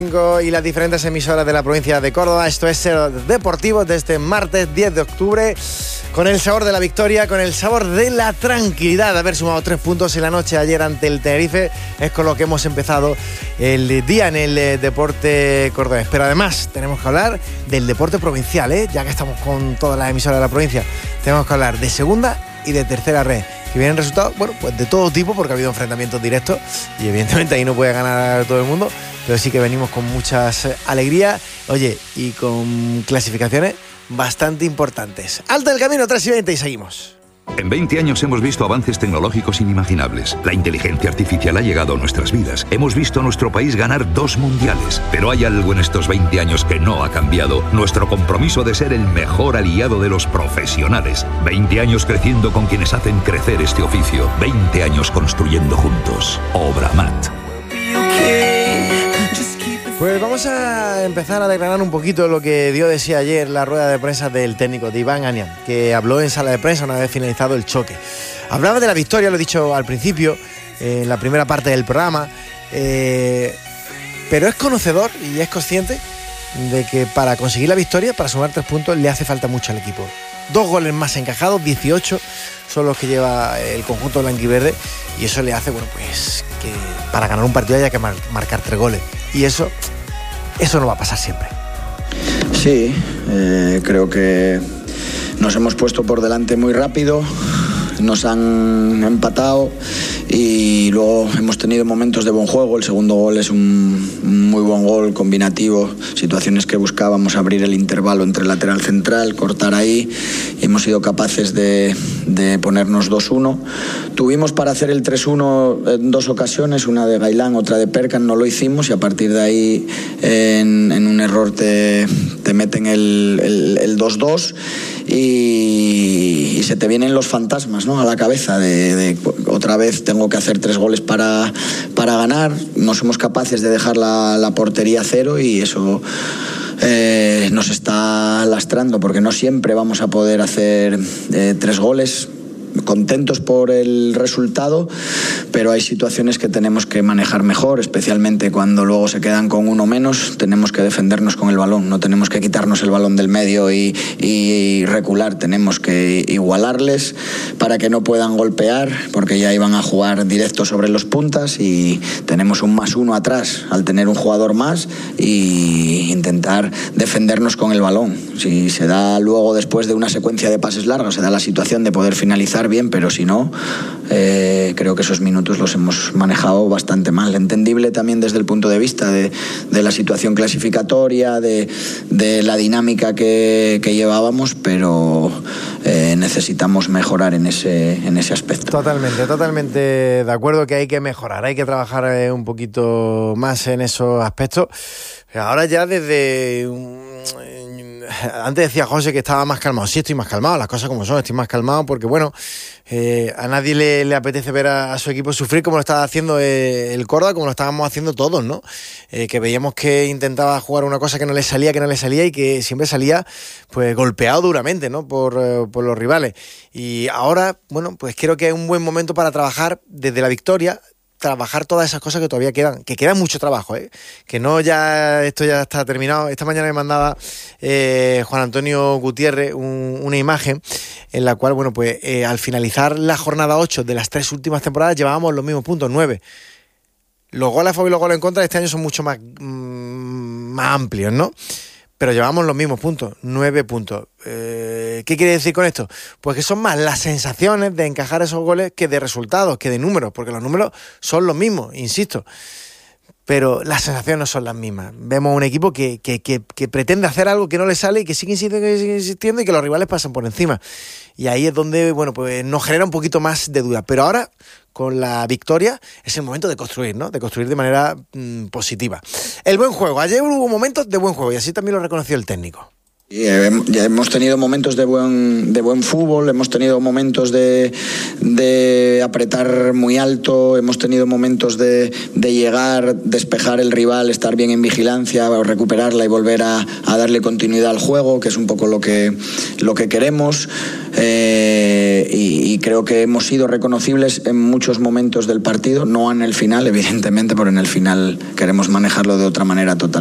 Y las diferentes emisoras de la provincia de Córdoba. Esto es Ser Deportivo de este martes 10 de octubre, con el sabor de la victoria, con el sabor de la tranquilidad de haber sumado 3 puntos en la noche ayer ante el Tenerife. Es con lo que hemos empezado el día en el deporte cordobés. Pero además tenemos que hablar del deporte provincial, ya que estamos con todas las emisoras de la provincia. Tenemos que hablar de segunda y de tercera red, que vienen resultados, bueno, pues de todo tipo, porque ha habido enfrentamientos directos y evidentemente ahí no puede ganar todo el mundo, pero sí que venimos con muchas alegrías, oye, y con clasificaciones bastante importantes. Alto el camino, 3:20 y seguimos. En 20 años hemos visto avances tecnológicos inimaginables. La inteligencia artificial ha llegado a nuestras vidas. Hemos visto a nuestro país ganar 2 mundiales. Pero hay algo en estos 20 años que no ha cambiado. Nuestro compromiso de ser el mejor aliado de los profesionales. 20 años creciendo con quienes hacen crecer este oficio. 20 años construyendo juntos. Obramat. Pues vamos a empezar a declarar un poquito lo que dio de sí ayer la rueda de prensa del técnico, de Iván Aniam, que habló en sala de prensa una vez finalizado el choque. Hablaba de la victoria, lo he dicho al principio, en la primera parte del programa, pero es conocedor y es consciente de que para conseguir la victoria, para sumar 3 puntos, le hace falta mucho al equipo. 2 goles más encajados, 18 son los que lleva el conjunto blanquiverde, y eso le hace, bueno, pues que para ganar un partido haya que marcar 3 goles, y eso no va a pasar siempre. Sí, creo que nos hemos puesto por delante muy rápido, nos han empatado y luego hemos tenido momentos de buen juego. El segundo gol es un muy buen gol combinativo, situaciones que buscábamos, abrir el intervalo entre el lateral central, cortar ahí, y hemos sido capaces de ponernos 2-1. Tuvimos para hacer el 3-1 en 2 ocasiones, una de Gailán, otra de Perkan, no lo hicimos, y a partir de ahí en un error te meten el 2-2 y se te vienen los fantasmas, ¿no?, a la cabeza de otra vez tengo que hacer 3 goles para ganar. No somos capaces de dejar la portería a 0, y eso nos está lastrando, porque no siempre vamos a poder hacer 3 goles. Contentos por el resultado, pero hay situaciones que tenemos que manejar mejor, especialmente cuando luego se quedan con uno menos. Tenemos que defendernos con el balón, no tenemos que quitarnos el balón del medio y recular, tenemos que igualarles para que no puedan golpear, porque ya iban a jugar directo sobre los puntas, y tenemos un +1 atrás al tener un jugador más, y intentar defendernos con el balón. Si se da luego, después de una secuencia de pases largos, se da la situación de poder finalizar bien, pero si no, creo que esos minutos los hemos manejado bastante mal. Entendible también desde el punto de vista de la situación clasificatoria, de la dinámica que llevábamos, pero necesitamos mejorar en ese aspecto. Totalmente de acuerdo que hay que mejorar, hay que trabajar un poquito más en esos aspectos. Ahora ya antes decía José que estaba más calmado. Sí, estoy más calmado, las cosas como son, estoy más calmado porque, bueno, a nadie le apetece ver a su equipo sufrir como lo estaba haciendo el Córdoba, como lo estábamos haciendo todos, ¿no? Que veíamos que intentaba jugar una cosa que no le salía y que siempre salía pues golpeado duramente, ¿no?, por los rivales. Y ahora, bueno, pues creo que es un buen momento para trabajar desde la victoria, trabajar todas esas cosas que todavía quedan, que queda mucho trabajo, que no esto ya está terminado. Esta mañana me mandaba Juan Antonio Gutiérrez una imagen en la cual, bueno, pues al finalizar la jornada 8 de las 3 últimas temporadas llevábamos los mismos puntos, 9. Los goles a favor y los goles en contra de este año son mucho más amplios, ¿no? Pero llevamos los mismos puntos, 9 puntos. ¿Qué quiere decir con esto? Pues que son más las sensaciones de encajar esos goles que de resultados, que de números, porque los números son los mismos, insisto. Pero las sensaciones no son las mismas. Vemos un equipo que pretende hacer algo que no le sale y que sigue insistiendo y que los rivales pasan por encima. Y ahí es donde, bueno, pues nos genera un poquito más de duda. Pero ahora, con la victoria, es el momento de construir, ¿no? De construir de manera positiva. El buen juego. Ayer hubo momentos de buen juego y así también lo reconoció el técnico. Ya hemos tenido momentos de buen fútbol, hemos tenido momentos de apretar muy alto, hemos tenido momentos de llegar, despejar el rival, estar bien en vigilancia, recuperarla y volver a darle continuidad al juego, que es un poco lo que queremos. Y creo que hemos sido reconocibles en muchos momentos del partido, no en el final, evidentemente, porque en el final queremos manejarlo de otra manera total.